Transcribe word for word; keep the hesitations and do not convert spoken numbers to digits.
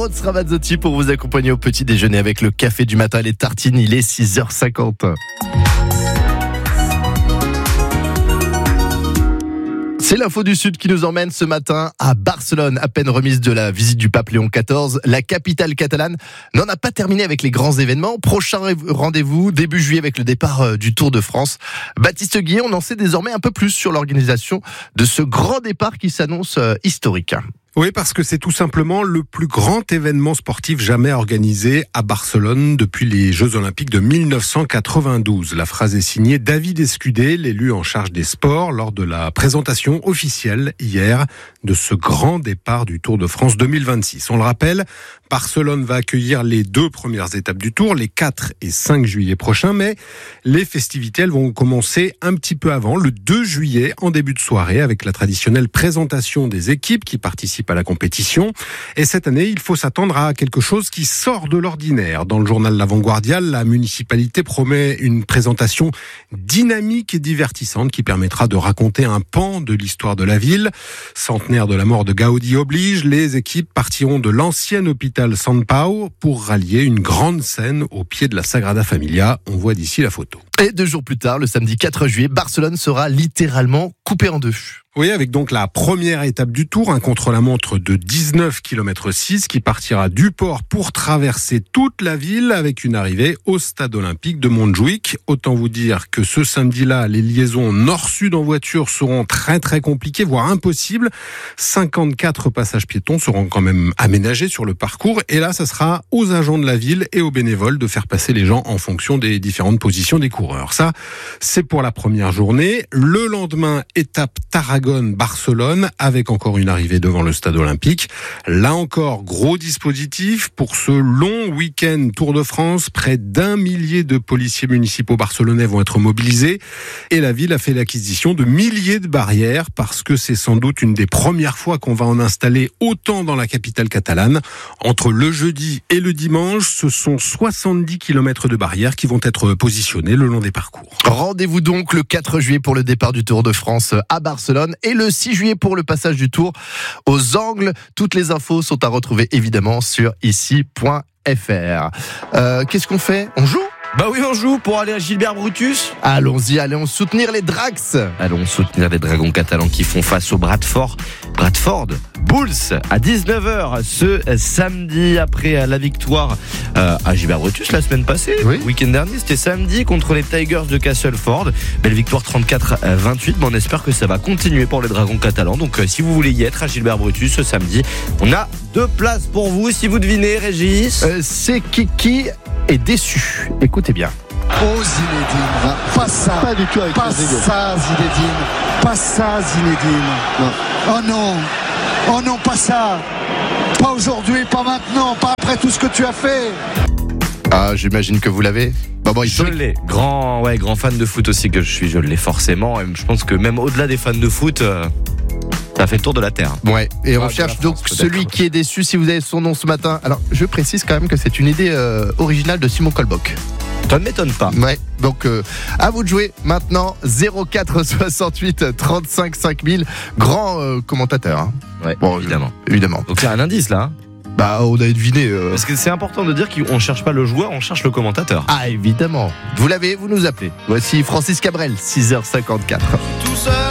Rhodes Ramazzotti pour vous accompagner au petit déjeuner avec le café du matin, les tartines. Il est six heures cinquante. C'est l'info du Sud qui nous emmène ce matin à Barcelone. À peine remise de la visite du pape Léon quatorze, la capitale catalane n'en a pas terminé avec les grands événements. Prochain rendez-vous début juillet avec le départ du Tour de France. Baptiste Guillet, on en sait désormais un peu plus sur l'organisation de ce grand départ qui s'annonce historique. Oui, parce que c'est tout simplement le plus grand événement sportif jamais organisé à Barcelone depuis les Jeux Olympiques de mille neuf cent quatre-vingt-douze. La phrase est signée David Escudé, l'élu en charge des sports, lors de la présentation officielle hier de ce grand départ du Tour de France deux mille vingt-six. On le rappelle, Barcelone va accueillir les deux premières étapes du Tour, les quatre et cinq juillet prochains, mais les festivités elles vont commencer un petit peu avant, le deux juillet, en début de soirée, avec la traditionnelle présentation des équipes qui participent à la compétition. Et cette année, il faut s'attendre à quelque chose qui sort de l'ordinaire. Dans le journal L'Avant-Guardian, la municipalité promet une présentation dynamique et divertissante qui permettra de raconter un pan de l'histoire de la ville. Centenaire de la mort de Gaudi oblige, les équipes partiront de l'ancien hôpital Sant Pau pour rallier une grande scène au pied de la Sagrada Familia. On voit d'ici la photo. Et deux jours plus tard, le samedi quatre juillet, Barcelone sera littéralement coupé en deux. Oui, avec donc la première étape du Tour, un contre-la-montre de dix-neuf kilomètres six qui partira du port pour traverser toute la ville avec une arrivée au stade olympique de Montjuïc. Autant vous dire que ce samedi-là, les liaisons nord-sud en voiture seront très très compliquées, voire impossibles. cinquante-quatre passages piétons seront quand même aménagés sur le parcours. Et là, ça sera aux agents de la ville et aux bénévoles de faire passer les gens en fonction des différentes positions des coureurs. Ça, c'est pour la première journée. Le lendemain, étape Tarragone. Barcelone, avec encore une arrivée devant le stade olympique. Là encore, gros dispositif pour ce long week-end Tour de France. Près d'un millier de policiers municipaux barcelonais vont être mobilisés. Et la ville a fait l'acquisition de milliers de barrières parce que c'est sans doute une des premières fois qu'on va en installer autant dans la capitale catalane. Entre le jeudi et le dimanche, ce sont soixante-dix kilomètres de barrières qui vont être positionnées le long des parcours. Rendez-vous donc le quatre juillet pour le départ du Tour de France à Barcelone. Et le six juillet pour le passage du Tour aux Angles. Toutes les infos sont à retrouver évidemment sur ici point f r. Euh, qu'est-ce qu'on fait ? On joue ? Bah oui, on joue pour aller à Gilbert Brutus. Allons-y, allons soutenir les Drax. Allons soutenir les Dragons catalans qui font face au Bradford. Bradford Bulls à dix-neuf heures ce samedi après la victoire euh, à Gilbert Brutus la semaine passée. Oui. Week-end dernier, c'était samedi contre les Tigers de Castleford. Belle victoire trente-quatre à vingt-huit. Mais on espère que ça va continuer pour les Dragons catalans. Donc euh, si vous voulez y être à Gilbert Brutus ce samedi, on a deux places pour vous. Si vous devinez, Régis. Euh, c'est Kiki est déçu. Écoutez bien. Oh Zinedine, pas ça, pas du tout avec pas ça Zinedine, pas ça Zinedine. Non. Oh non, oh non, pas ça, pas aujourd'hui, pas maintenant, pas après tout ce que tu as fait. Ah, j'imagine que vous l'avez. Bah bon, il je l'ai. Grand, ouais, grand fan de foot aussi que je suis, je l'ai forcément. Et je pense que même au-delà des fans de foot, euh, ça fait le tour de la terre. Ouais. Et on ah, cherche France, donc peut-être. celui qui est déçu. Si vous avez son nom ce matin. Alors, je précise quand même que c'est une idée euh, originale de Simon Colbock. Ça ne m'étonne pas. Ouais, donc euh, à vous de jouer maintenant. Zéro quatre soixante-huit trente-cinq cinq mille. Grand euh, commentateur. Hein. Ouais, bon, évidemment. Euh, évidemment. Donc c'est un indice là. Hein. Bah, on a deviné. Euh... Parce que c'est important de dire qu'on ne cherche pas le joueur, on cherche le commentateur. Ah, évidemment. Vous l'avez, vous nous appelez. Voici Francis Cabrel, six heures cinquante-quatre. Tout seul.